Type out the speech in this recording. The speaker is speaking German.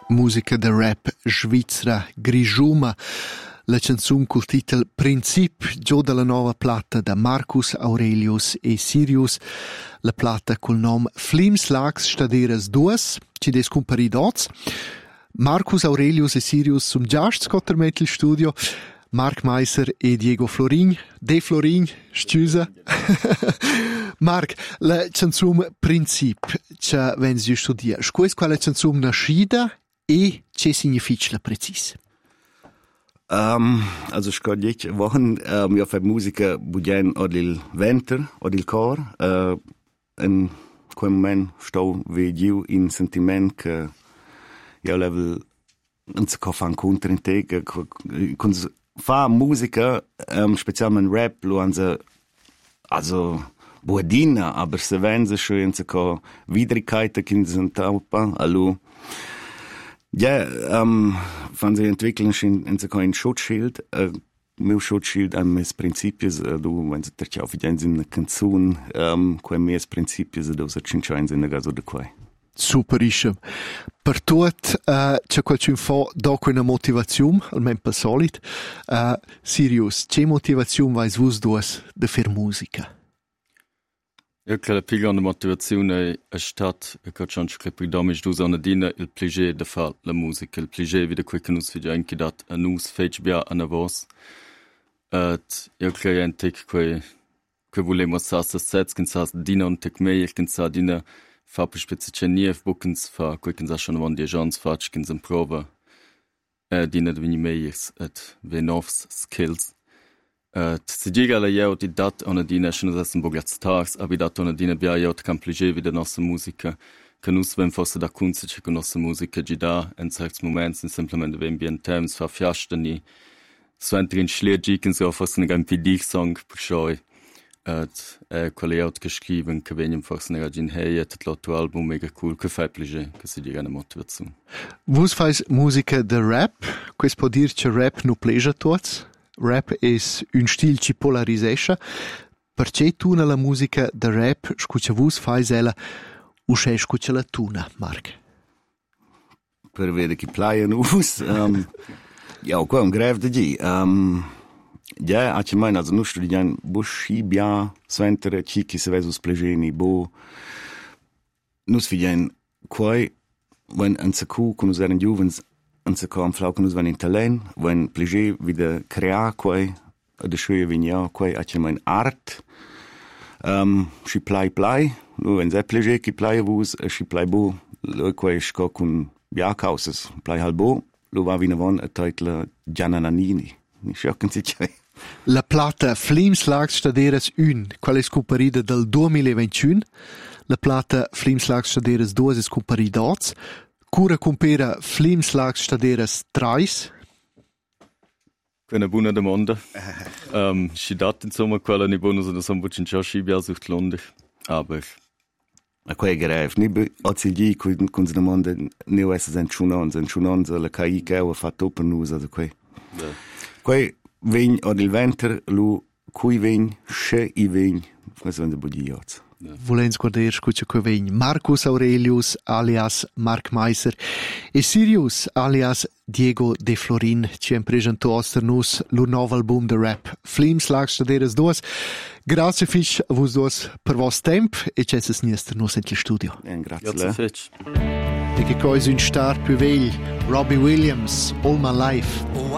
musica de rap svizzera Grigiuma, la canzun col titel Princip, giù dalla nova plata da Marcus Aurelius e Sirius, la plata col nom Flims Lags Staderas 2, ci des cumpari dots. Marcus Aurelius e Sirius sun giasts cottermet il studio, Marc Meiser e Diego Florin. De Florin, scusa. Marc, la canzun Princip, c'è vens giusto dia. Scues quella canzun nascida e c'è significa precis? Also ich kann nicht Wochen ja für Musiker budgen oder il venter oder il cor in quel moment sto vedio in sentiment che ja level non si fan contro in te con fa musica specialmente rap lo anze also buadina aber se venze schön se ko Widrigkeiten kin sind taupa allo ja, wenn sie entwickeln in so ein Schutzschild, meu Schutzschild am mes principios, du wenn sie dich auf jeden Sinne Canzun, quei mes principios da so cinchain in gaso de quai. Super ische. Per tot c'è qualcun fa dopo una motivazione, almeno per solid. Sirius, c'è motivazione vais vos duas de fer musica? Ja, la più grande motivazione è stata, e che c'è anche più damage du sono dina il piacere di fare la musica, il piacere di quel che noi si anche dat a noi fece bia a una voce. Et io cliente che volemo sassa sets che sa dina un tec meglio che sa dina fa per specifici nief bookens fa quel che sa schon von die gens fatch che in prova dina di meglio et venovs skills. Si diga la jeo di dat ona dina schon das bogats tags, aber dat ona dina bia jeo kan pliger wieder nostra musica, che nus wenn fosse da kunst che con nostra musica gi da in certs moments in simplement wenn bien terms fa fiasta ni sventrin schlergi ken so fosse ne MP song per show quale out geschrieben che venim fosse ne gin hey et l'otto album mega cool che fa pliger che si diga una motivazione. Vos fais musica de rap, quis può dir che rap no pleja tots? Rap es un stil ci polarisesce. Perché tu nella musica de rap scuccia vus fais ella o se scuccia la tuna, Marc? Per vedere chi plaia nus. Ja, qua un greve de gi. Ja, a ci mein, also nu studian busci bia sventere ci se vesus plegeni bo. Nus fidien quai wenn an secu con us eren juvens und se kam flauken us van in Talen, wenn pleger wieder crea quai, de schöne vigna quai a mein art. Si plai, nu wenn se pleger ki plai vus, si plai bo, lo quai sco con bia causes, plai halbo, lo va vina von a titla Giannanini. Ni schocken si c'è. La plata Flims Lags Staderas 1, qual es comparida del 2021, la plata Flims Lags Staderas 2 es comparida dots, cura compera Flims Lags Staderas 3? Una buona domanda. Si dat insomma quella ni bonus da son bucin ciò si bia sucht Londra, aber a quei greve ni ozilgi con domanda ne esse sen chunon la kai che ha fatto per nus da quei. Quei vegn od il venter lu cui vegn che I vegn cosa vende budiot. Volens guardar scuccia che vegn Marcus Aurelius alias Marc Meiser e Sirius alias Diego De Florin ci presentò a nus lo nuovo album de rap Flims Lags Staderas 2. Grazie fisch a vos dos per vos temp e c'è ses niester nus in il studio. Grazie fisch. E che cosa un star più vegl Robbie Williams All My Life.